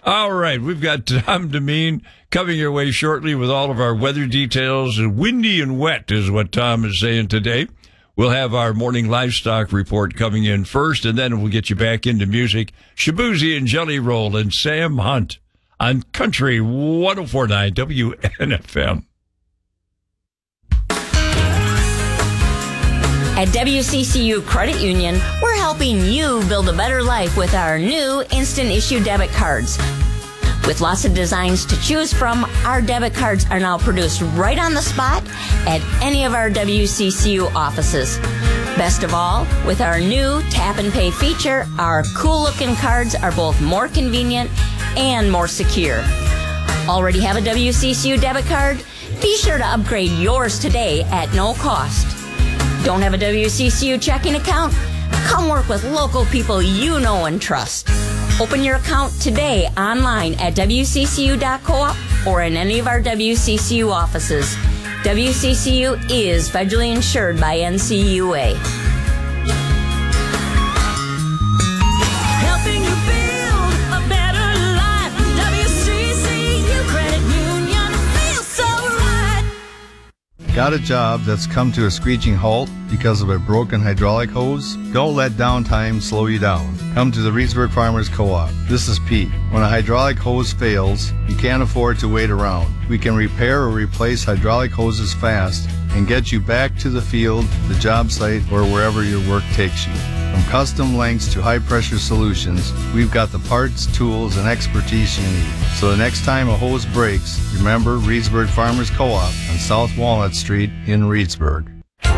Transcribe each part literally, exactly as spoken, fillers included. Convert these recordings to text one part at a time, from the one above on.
All right, we've got Tom Demeen coming your way shortly with all of our weather details. Windy and wet is what Tom is saying today. We'll have our morning livestock report coming in first, and then we'll get you back into music. Shabuzi and Jelly Roll and Sam Hunt on Country one oh four point nine W N F M. At W C C U Credit Union, we're helping you build a better life with our new instant issue debit cards. With lots of designs to choose from, our debit cards are now produced right on the spot at any of our W C C U offices. Best of all, with our new tap and pay feature, our cool-looking cards are both more convenient and more secure. Already have a W C C U debit card? Be sure to upgrade yours today at no cost. Don't have a W C C U checking account? Come work with local people you know and trust. Open your account today online at W C C U dot coop or in any of our W C C U offices. W C C U is federally insured by N C U A. Helping you build a better life. W C C U Credit Union feels so right. Got a job that's come to a screeching halt because of a broken hydraulic hose? Don't let downtime slow you down. Come to the Reedsburg Farmers Co-op. This is Pete. When a hydraulic hose fails, you can't afford to wait around. We can repair or replace hydraulic hoses fast and get you back to the field, the job site, or wherever your work takes you. From custom lengths to high-pressure solutions, we've got the parts, tools, and expertise you need. So the next time a hose breaks, remember Reedsburg Farmers Co-op on South Walnut Street in Reedsburg.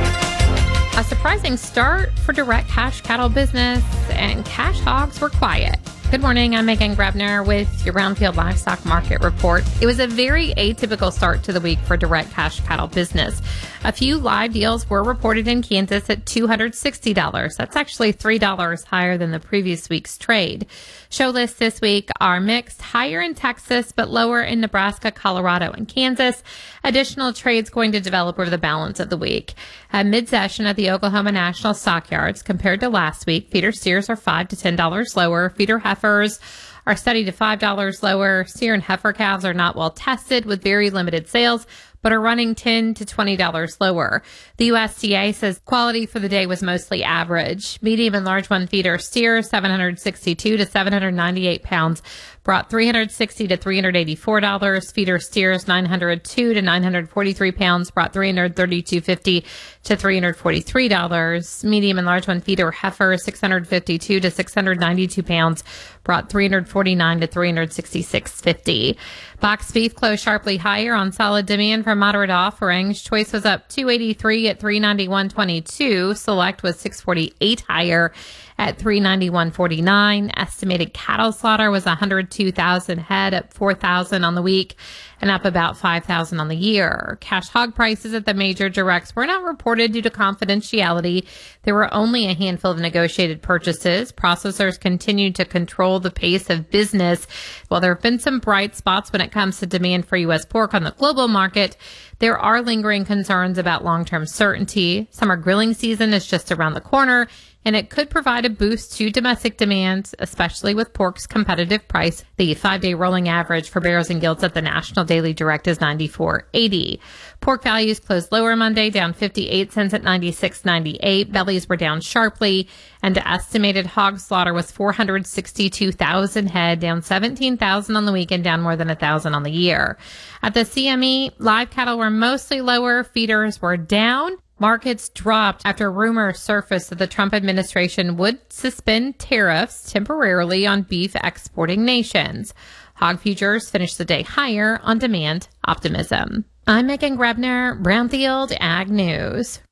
A surprising start for direct cash cattle business, and cash hogs were quiet. Good morning, I'm Megan Grebner with your Brownfield Livestock Market Report. It was a very atypical start to the week for direct cash cattle business. A few live deals were reported in Kansas at two hundred sixty dollars. That's actually three dollars higher than the previous week's trade. Show lists this week are mixed, higher in Texas, but lower in Nebraska, Colorado, and Kansas. Additional trades going to develop over the balance of the week. At mid-session at the Oklahoma National Stockyards, compared to last week, feeder steers are five to ten dollars lower. Feeder heifers are steady to five dollars lower. Steer and heifer calves are not well tested with very limited sales, but are running ten to twenty dollars lower. The U S D A says quality for the day was mostly average. Medium and large one feeder steers, seven hundred sixty-two to seven hundred ninety-eight pounds, brought three hundred sixty to three hundred eighty-four dollars. Feeder steers, nine hundred two to nine hundred forty-three pounds, brought three hundred thirty-two fifty to three hundred forty-three dollars. Medium and large one feeder heifer, six hundred fifty-two to six hundred ninety-two pounds, brought three hundred forty-nine to three hundred sixty-six fifty. Box beef closed sharply higher on solid demand for moderate offerings. Choice was up two eighty-three at three ninety-one twenty-two. Select was six forty-eight higher at three ninety-one forty-nine. Estimated cattle slaughter was one hundred two thousand head, up four thousand on the week and up about five thousand on the year. Cash hog prices at the major directs were not reported due to confidentiality. There were only a handful of negotiated purchases. Processors continued to control the pace of business. While there have been some bright spots when it comes to demand for U S pork on the global market, there are lingering concerns about long-term certainty. Summer grilling season is just around the corner, and it could provide a boost to domestic demand, especially with pork's competitive price. The five-day rolling average for barrows and gilts at the National Daily Direct is ninety-four eighty. Pork values closed lower Monday, down fifty-eight cents at ninety-six ninety-eight. Bellies were down sharply, and the estimated hog slaughter was four hundred sixty-two thousand head, down seventeen thousand on the week and down more than one thousand on the year. At the C M E, live cattle were mostly lower. Feeders were down. Markets dropped after rumors surfaced that the Trump administration would suspend tariffs temporarily on beef exporting nations. Hog futures finished the day higher on demand optimism. I'm Megan Grebner, Brownfield Ag News.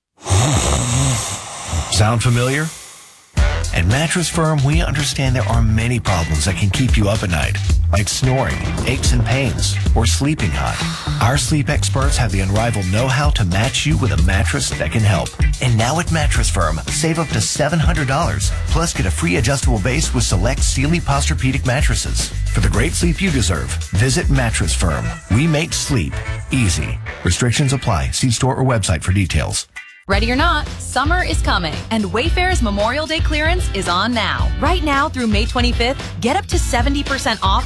Sound familiar? At Mattress Firm, we understand there are many problems that can keep you up at night, like snoring, aches and pains, or sleeping hot. Our sleep experts have the unrivaled know-how to match you with a mattress that can help. And now at Mattress Firm, save up to seven hundred dollars, plus get a free adjustable base with select Sealy Posturepedic mattresses. For the great sleep you deserve, visit Mattress Firm. We make sleep easy. Restrictions apply. See store or website for details. Ready or not, summer is coming, and Wayfair's Memorial Day clearance is on now. Right now through May twenty-fifth, get up to seventy percent off